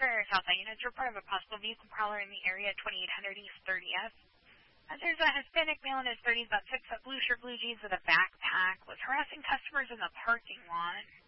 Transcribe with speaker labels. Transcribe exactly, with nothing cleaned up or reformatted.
Speaker 1: for Southside units. Report of a possible vehicle prowler in the area at twenty-eight hundred East thirtieth. Uh, there's a Hispanic male in his thirties, about six foot, blue shirt, blue jeans with a backpack, was harassing customers in the parking lot.